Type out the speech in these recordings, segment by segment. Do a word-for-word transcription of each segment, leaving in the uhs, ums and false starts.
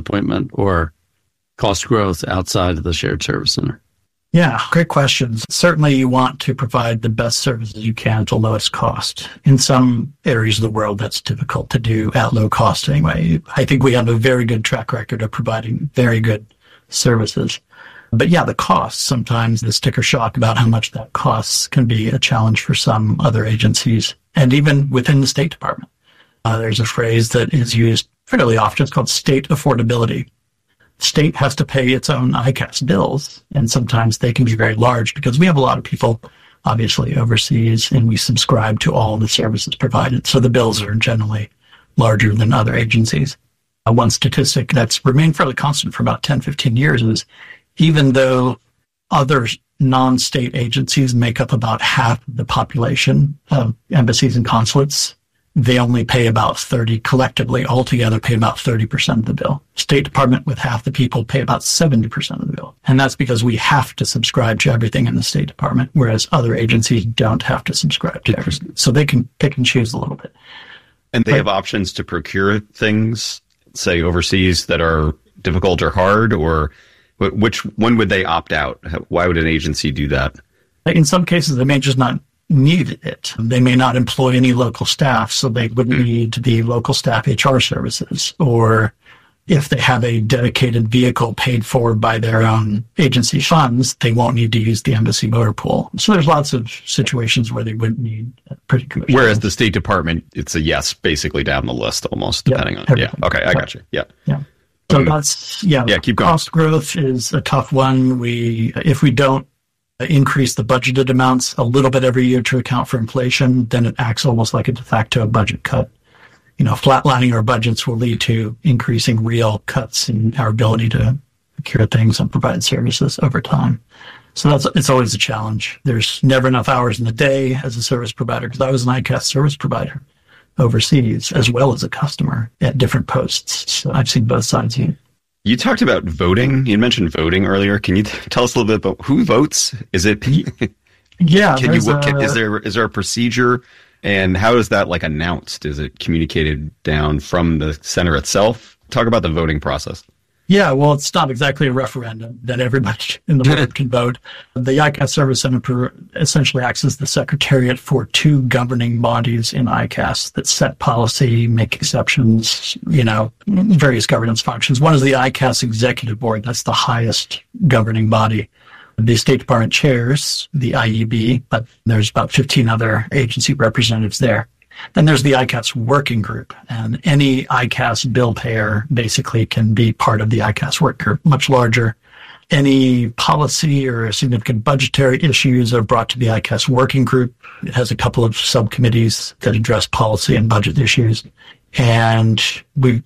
appointment or cost growth outside of the shared service center? Yeah, great questions. Certainly you want to provide the best services you can at the lowest cost. In some areas of the world, that's difficult to do at low cost anyway. I think we have a very good track record of providing very good services. But yeah, the costs, sometimes the sticker shock about how much that costs can be a challenge for some other agencies. And even within the State Department, uh, there's a phrase that is used fairly often. It's called state affordability. State has to pay its own I C A S bills, and sometimes they can be very large because we have a lot of people, obviously, overseas, and we subscribe to all the services provided. So the bills are generally larger than other agencies. Uh, one statistic that's remained fairly constant for about ten, fifteen years is even though other non-state agencies make up about half the population of embassies and consulates, they only pay about thirty, collectively, altogether pay about thirty percent of the bill. State Department with half the people pay about seventy percent of the bill. And that's because we have to subscribe to everything in the State Department, whereas other agencies don't have to subscribe to everything. So they can pick and choose a little bit. And they but, have options to procure things, say, overseas that are difficult or hard, or which when would they opt out? Why would an agency do that? In some cases, they may just not need it. They may not employ any local staff, so they wouldn't need the local staff H R services. Or if they have a dedicated vehicle paid for by their own agency funds, they won't need to use the embassy motor pool. So there's lots of situations where they wouldn't need particular. Whereas the State Department, it's a yes, basically down the list almost, depending yep, on. Yeah. Okay, I got you. Yeah. Yeah. So that's, yeah, yeah, keep going. Cost growth is a tough one. We, if we don't increase the budgeted amounts a little bit every year to account for inflation, then it acts almost like a de facto budget cut. You know, flatlining our budgets will lead to increasing real cuts in our ability to procure things and provide services over time. So that's, it's always a challenge. There's never enough hours in the day as a service provider, because I was an I C A S service provider overseas as well as a customer at different posts. So I've seen both sides here. You talked about voting. You mentioned voting earlier. Can you t- tell us a little bit about who votes? Is it? Yeah. Can you? A, Can, is there is there a procedure, and how is that like announced? Is it communicated down from the center itself? Talk about the voting process. Yeah, well, it's not exactly a referendum that everybody in the world can vote. The I C A S Service Center essentially acts as the secretariat for two governing bodies in I C A S that set policy, make exceptions, you know, various governance functions. One is the I C A S Executive Board. That's the highest governing body. The State Department chairs the I E B, but there's about fifteen other agency representatives there. Then there's the I C A S working group, and any I C A S bill payer basically can be part of the I C A S work group, much larger. Any policy or significant budgetary issues are brought to the I C A S working group. It has a couple of subcommittees that address policy and budget issues. And we,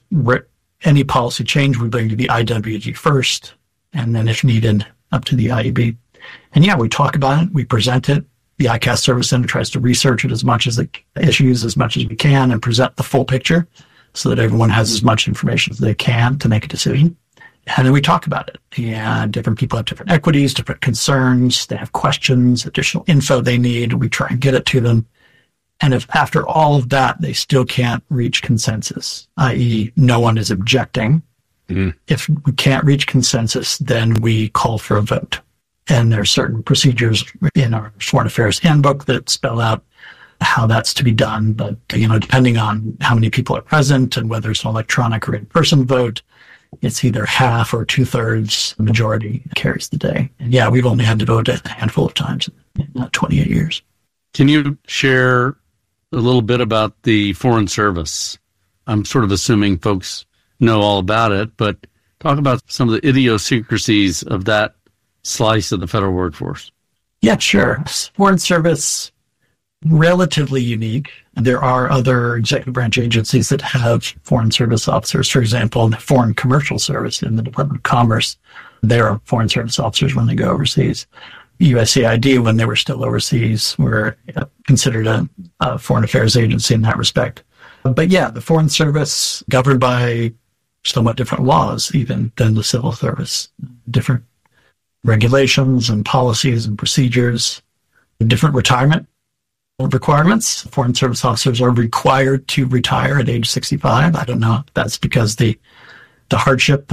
any policy change we bring to the I W G first, and then if needed, up to the I E B. And yeah, we talk about it, we present it. The I C A S Service Center tries to research it as much as the issues as much as we can and present the full picture so that everyone has as much information as they can to make a decision. And then we talk about it. And different people have different equities, different concerns. They have questions, additional info they need. We try and get it to them. And if after all of that, they still can't reach consensus, that is no one is objecting, mm-hmm. If we can't reach consensus, then we call for a vote. And there are certain procedures in our Foreign Affairs Handbook that spell out how that's to be done. But, you know, depending on how many people are present and whether it's an electronic or in-person vote, it's either half or two-thirds. The majority carries the day. And yeah, we've only had to vote a handful of times in twenty-eight years. Can you share a little bit about the Foreign Service? I'm sort of assuming folks know all about it, but talk about some of the idiosyncrasies of that slice of the federal workforce. Yeah, sure. Foreign Service, relatively unique. There are other executive branch agencies that have Foreign Service officers. For example, the Foreign Commercial Service in the Department of Commerce, they are Foreign Service officers when they go overseas. U S A I D, when they were still overseas, were considered a, a foreign affairs agency in that respect. But yeah, the Foreign Service, governed by somewhat different laws even than the civil service, different regulations and policies and procedures, different retirement requirements. Foreign service officers are required to retire at age sixty-five. I don't know if that's because the the hardship